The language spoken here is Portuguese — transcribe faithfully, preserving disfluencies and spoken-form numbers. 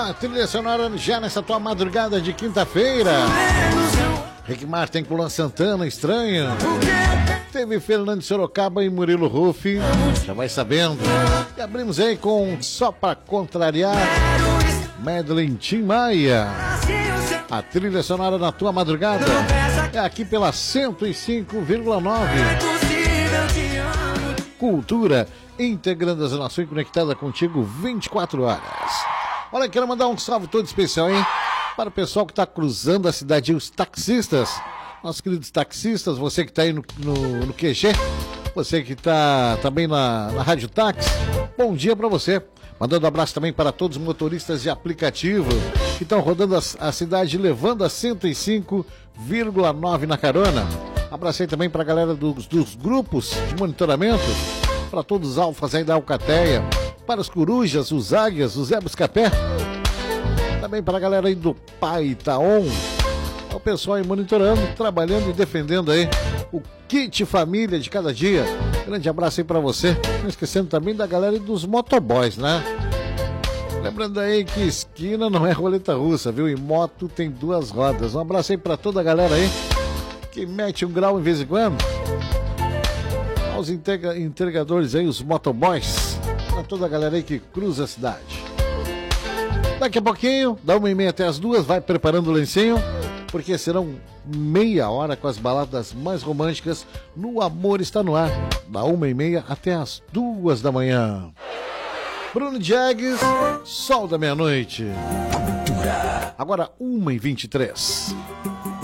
A trilha sonora já nessa tua madrugada de quinta-feira. Rick Martin com Luan Santana, Estranho. Teve Fernando Sorocaba e Murilo Ruff, já vai sabendo. E abrimos aí com Só Pra Contrariar, Madeline Tim Maia. A trilha sonora na tua madrugada é aqui pela cento e cinco vírgula nove. Cultura, integrando a Zona Sul e conectada contigo vinte e quatro horas. Olha, quero mandar um salve todo especial, hein? Para o pessoal que está cruzando a cidade, os taxistas. Nossos queridos taxistas, você que está aí no, no, no Q G, você que está também na, na Rádio Táxi, bom dia para você. Mandando um abraço também para todos os motoristas de aplicativo que estão rodando a, a cidade, levando a cento e cinco vírgula nove na carona. Abracei também para a galera dos, dos grupos de monitoramento, para todos os alfas aí da Alcateia, para os corujas, os águias, os Zé Buscapé, também para a galera aí do Pai Taon. O pessoal aí monitorando, trabalhando e defendendo aí o kit família de cada dia. Grande abraço aí pra você. Não esquecendo também da galera dos motoboys, né? Lembrando aí que esquina não é roleta russa, viu? E moto tem duas rodas. Um abraço aí pra toda a galera aí que mete um grau em vez em quando. Aos integra- entregadores aí, os motoboys. Pra toda a galera aí que cruza a cidade. Daqui a pouquinho, da uma e meia até as duas, vai preparando o lencinho, porque serão meia hora com as baladas mais românticas no Amor Está No Ar, da uma e meia até as duas da manhã. Bruno Diegues, Sol da Meia-Noite. Agora uma e vinte e três.